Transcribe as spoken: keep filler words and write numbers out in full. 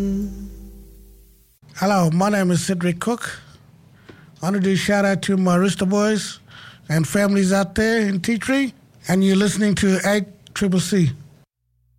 Hello, my name is Cedric Cook. I want to do a shout out to my Rooster Boys and families out there in Tea Tree. And you're listening to eight C C C.